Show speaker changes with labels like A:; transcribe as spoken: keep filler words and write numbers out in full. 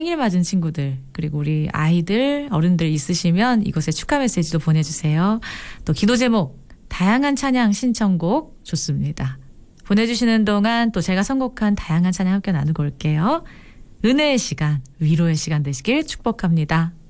A: 생일 맞은 친구들, 그리고 우리 아이들, 어른들 있으시면 이곳에 축하 메시지도 보내주세요. 또 기도 제목, 다양한 찬양 신청곡 좋습니다. 보내주시는 동안 또 제가 선곡한 다양한 찬양 함께 나누고 올게요. 은혜의 시간, 위로의 시간 되시길 축복합니다.